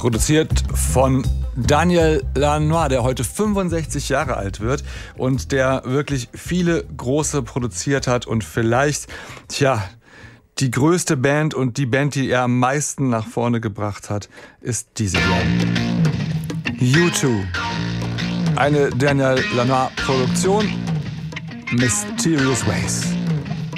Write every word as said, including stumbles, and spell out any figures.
Produziert von Daniel Lanois, der heute fünfundsechzig Jahre alt wird und der wirklich viele große produziert hat und vielleicht, tja, die größte Band und die Band, die er am meisten nach vorne gebracht hat, ist diese hier. U zwei. Eine Daniel Lanois Produktion. Mysterious Ways.